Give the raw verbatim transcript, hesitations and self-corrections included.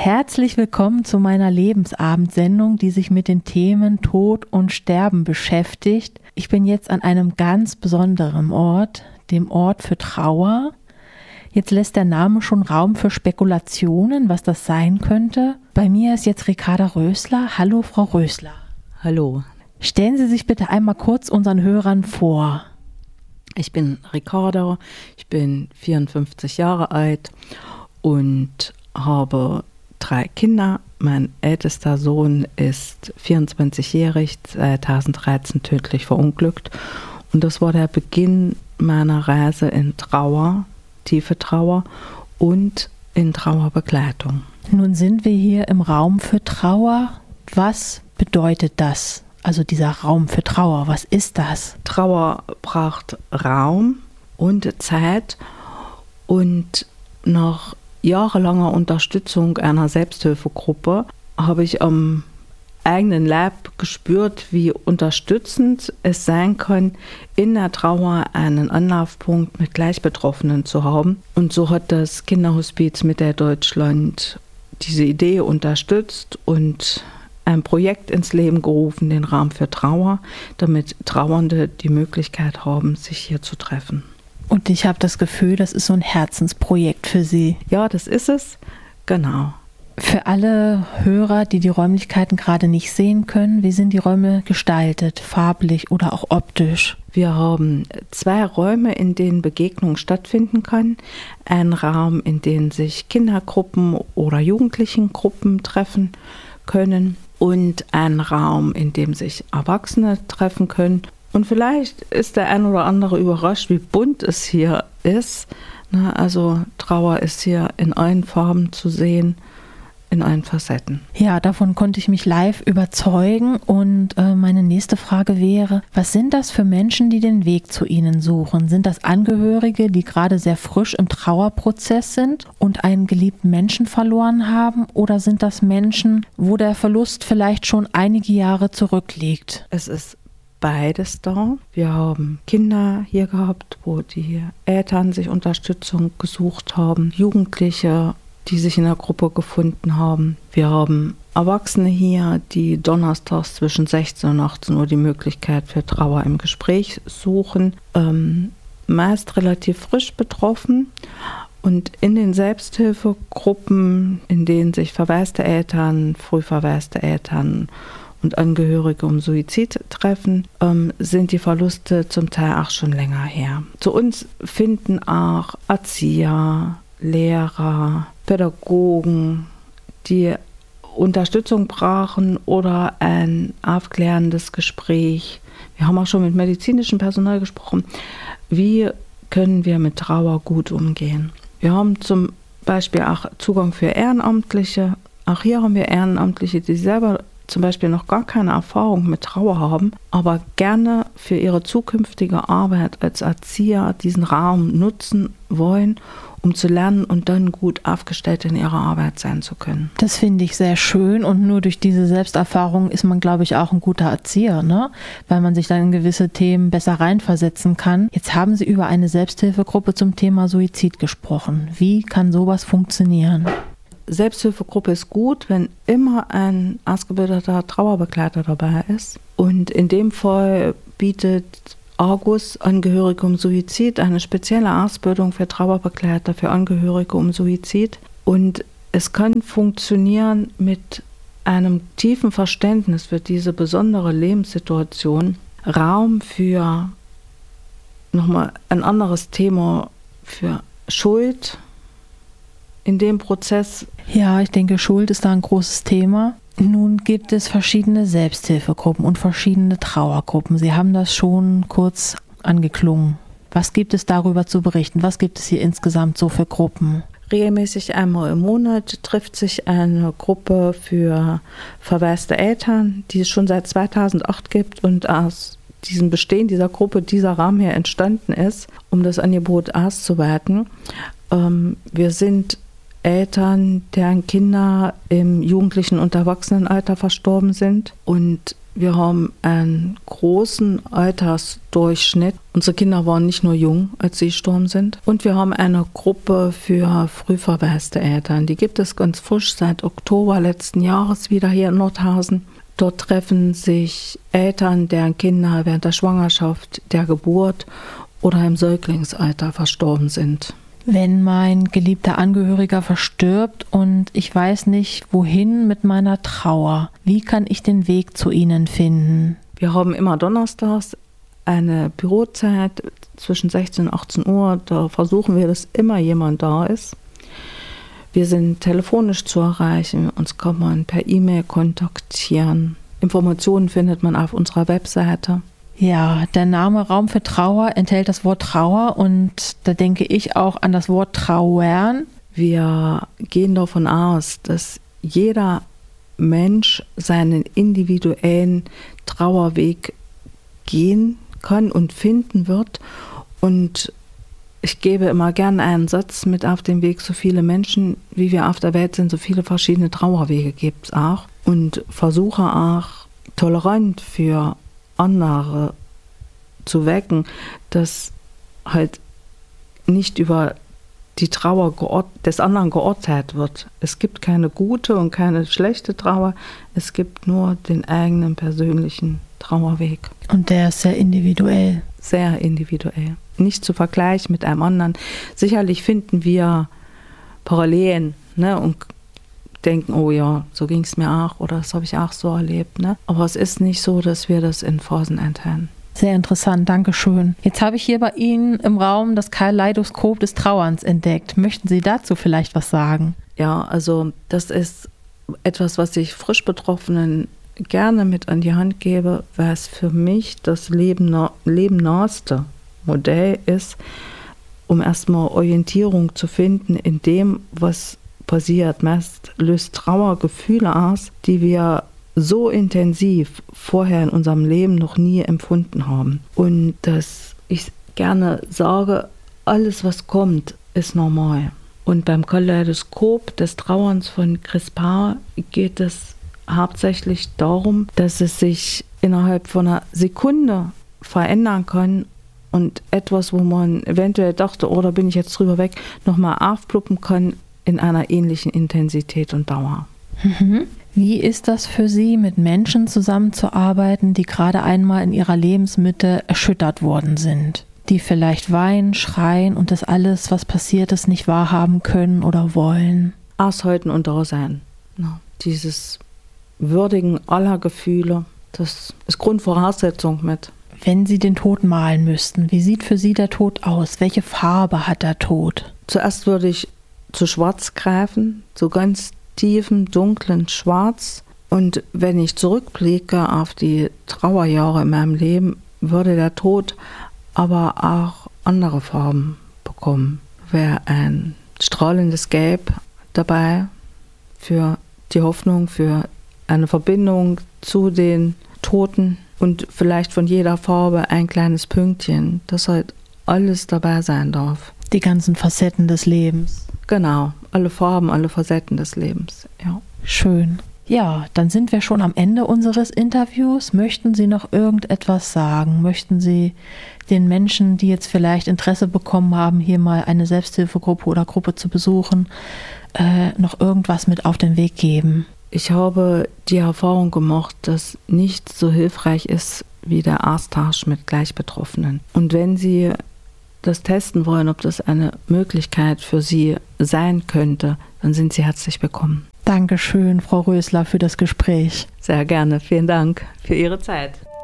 Herzlich willkommen zu meiner Lebensabendsendung, die sich mit den Themen Tod und Sterben beschäftigt. Ich bin jetzt an einem ganz besonderen Ort, dem Ort für Trauer. Jetzt lässt der Name schon Raum für Spekulationen, was das sein könnte. Bei mir ist jetzt Ricarda Rösler. Hallo, Frau Rösler. Hallo. Stellen Sie sich bitte einmal kurz unseren Hörern vor. Ich bin Ricarda, ich bin vierundfünfzig Jahre alt und habe drei Kinder. Mein ältester Sohn ist vierundzwanzigjährig, zweitausenddreizehn tödlich verunglückt. Und das war der Beginn meiner Reise in Trauer, tiefe Trauer und in Trauerbegleitung. Nun sind wir hier im Raum für Trauer. Was bedeutet das? Also dieser Raum für Trauer, was ist das? Trauer braucht Raum und Zeit und nach jahrelanger Unterstützung einer Selbsthilfegruppe habe ich am eigenen Leib gespürt, wie unterstützend es sein kann, in der Trauer einen Anlaufpunkt mit Gleichbetroffenen zu haben. Und so hat das Kinderhospiz Mitteldeutschland diese Idee unterstützt und ein Projekt ins Leben gerufen, den Raum für Trauer, damit Trauernde die Möglichkeit haben, sich hier zu treffen. Und ich habe das Gefühl, das ist so ein Herzensprojekt für Sie. Ja, das ist es, genau. Für alle Hörer, die die Räumlichkeiten gerade nicht sehen können, wie sind die Räume gestaltet, farblich oder auch optisch? Wir haben zwei Räume, in denen Begegnung stattfinden kann. Ein Raum, in dem sich Kindergruppen oder Jugendlichengruppen treffen können. Und ein Raum, in dem sich Erwachsene treffen können. Und vielleicht ist der ein oder andere überrascht, wie bunt es hier ist. Also Trauer ist hier in allen Farben zu sehen, in allen Facetten. Ja, davon konnte ich mich live überzeugen. Und äh, meine nächste Frage wäre, was sind das für Menschen, die den Weg zu Ihnen suchen? Sind das Angehörige, die gerade sehr frisch im Trauerprozess sind und einen geliebten Menschen verloren haben? Oder sind das Menschen, wo der Verlust vielleicht schon einige Jahre zurückliegt? Es ist beides da. Wir haben Kinder hier gehabt, wo die Eltern sich Unterstützung gesucht haben, Jugendliche, die sich in der Gruppe gefunden haben. Wir haben Erwachsene hier, die donnerstags zwischen sechzehn und achtzehn Uhr die Möglichkeit für Trauer im Gespräch suchen, ähm, meist relativ frisch betroffen. Und in den Selbsthilfegruppen, in denen sich verwaiste Eltern, früh verwaiste Eltern und Angehörige um Suizid treffen, ähm, sind die Verluste zum Teil auch schon länger her. Zu uns finden auch Erzieher, Lehrer, Pädagogen, die Unterstützung brauchen oder ein aufklärendes Gespräch. Wir haben auch schon mit medizinischem Personal gesprochen. Wie können wir mit Trauer gut umgehen? Wir haben zum Beispiel auch Zugang für Ehrenamtliche. Auch hier haben wir Ehrenamtliche, die selber zum Beispiel noch gar keine Erfahrung mit Trauer haben, aber gerne für ihre zukünftige Arbeit als Erzieher diesen Raum nutzen wollen, um zu lernen und dann gut aufgestellt in ihrer Arbeit sein zu können. Das finde ich sehr schön und nur durch diese Selbsterfahrung ist man, glaube ich, auch ein guter Erzieher, ne? Weil man sich dann in gewisse Themen besser reinversetzen kann. Jetzt haben Sie über eine Selbsthilfegruppe zum Thema Suizid gesprochen. Wie kann sowas funktionieren? Selbsthilfegruppe ist gut, wenn immer ein ausgebildeter Trauerbegleiter dabei ist. Und in dem Fall bietet Argus Angehörige um Suizid eine spezielle Ausbildung für Trauerbegleiter für Angehörige um Suizid. Und es kann funktionieren mit einem tiefen Verständnis für diese besondere Lebenssituation. Raum für nochmal ein anderes Thema, für Schuld in dem Prozess. Ja, ich denke, Schuld ist da ein großes Thema. Nun gibt es verschiedene Selbsthilfegruppen und verschiedene Trauergruppen. Sie haben das schon kurz angeklungen. Was gibt es darüber zu berichten? Was gibt es hier insgesamt so für Gruppen? Regelmäßig einmal im Monat trifft sich eine Gruppe für verwaiste Eltern, die es schon seit zweitausendacht gibt und aus diesem Bestehen dieser Gruppe dieser Rahmen hier entstanden ist, um das Angebot auszuweiten. Ähm, wir sind Eltern, deren Kinder im jugendlichen und Erwachsenenalter verstorben sind. Und Wir haben einen großen Altersdurchschnitt. Unsere Kinder waren nicht nur jung, als sie gestorben sind. Und wir haben eine Gruppe für früh verwaiste Eltern. Die gibt es ganz frisch seit Oktober letzten Jahres wieder hier in Nordhausen. Dort treffen sich Eltern, deren Kinder während der Schwangerschaft, der Geburt oder im Säuglingsalter verstorben sind. Wenn mein geliebter Angehöriger verstirbt und ich weiß nicht, wohin mit meiner Trauer, wie kann ich den Weg zu Ihnen finden? Wir haben immer donnerstags eine Bürozeit zwischen sechzehn und achtzehn Uhr. Da versuchen wir, dass immer jemand da ist. Wir sind telefonisch zu erreichen. Uns kann man per E-Mail kontaktieren. Informationen findet man auf unserer Webseite. Ja, der Name Raum für Trauer enthält das Wort Trauer und da denke ich auch an das Wort Trauern. Wir gehen davon aus, dass jeder Mensch seinen individuellen Trauerweg gehen kann und finden wird. Und ich gebe immer gerne einen Satz mit auf den Weg: So viele Menschen, wie wir auf der Welt sind, so viele verschiedene Trauerwege gibt es auch. Und versuche auch tolerant für andere zu wecken, dass halt nicht über die Trauer geort- des anderen geurteilt wird. Es gibt keine gute und keine schlechte Trauer, es gibt nur den eigenen persönlichen Trauerweg. Und der ist sehr individuell. Sehr individuell. Nicht zu vergleichen mit einem anderen. Sicherlich finden wir Parallelen, ne, und denken, oh ja, so ging es mir auch oder das habe ich auch so erlebt. Ne? Aber es ist nicht so, dass wir das in Phasen einteilen. Sehr interessant, danke schön. Jetzt habe ich hier bei Ihnen im Raum das Kaleidoskop des Trauerns entdeckt. Möchten Sie dazu vielleicht was sagen? Ja, also das ist etwas, was ich frisch Betroffenen gerne mit an die Hand gebe, weil es für mich das Leben, lebennahste Modell ist, um erstmal Orientierung zu finden in dem, was passiert. Meist löst Trauer Gefühle aus, die wir so intensiv vorher in unserem Leben noch nie empfunden haben. Und dass ich gerne sage, alles was kommt, ist normal. Und beim Kaleidoskop des Trauerns von Chris Paar geht es hauptsächlich darum, dass es sich innerhalb von einer Sekunde verändern kann und etwas, wo man eventuell dachte, oh, da bin ich jetzt drüber weg, nochmal aufpluppen kann, in einer ähnlichen Intensität und Dauer. Mhm. Wie ist das für Sie, mit Menschen zusammenzuarbeiten, die gerade einmal in ihrer Lebensmitte erschüttert worden sind? Die vielleicht weinen, schreien und das alles, was passiert ist, nicht wahrhaben können oder wollen? Aushalten und da sein. Ja, dieses Würdigen aller Gefühle, das ist Grundvoraussetzung mit. Wenn Sie den Tod malen müssten, wie sieht für Sie der Tod aus? Welche Farbe hat der Tod? Zuerst würde ich zu schwarz greifen, zu ganz tiefem, dunklen Schwarz. Und wenn ich zurückblicke auf die Trauerjahre in meinem Leben, würde der Tod aber auch andere Farben bekommen. Wäre ein strahlendes Gelb dabei für die Hoffnung, für eine Verbindung zu den Toten und vielleicht von jeder Farbe ein kleines Pünktchen, dass halt alles dabei sein darf. Die ganzen Facetten des Lebens. Genau, alle Farben, alle Facetten des Lebens, ja. Schön. Ja, dann sind wir schon am Ende unseres Interviews. Möchten Sie noch irgendetwas sagen? Möchten Sie den Menschen, die jetzt vielleicht Interesse bekommen haben, hier mal eine Selbsthilfegruppe oder Gruppe zu besuchen, äh, noch irgendwas mit auf den Weg geben? Ich habe die Erfahrung gemacht, dass nichts so hilfreich ist wie der Austausch mit Gleichbetroffenen. Und wenn Sie das testen wollen, ob das eine Möglichkeit für Sie sein könnte, dann sind Sie herzlich willkommen. Dankeschön, Frau Rösler, für das Gespräch. Sehr gerne. Vielen Dank für Ihre Zeit.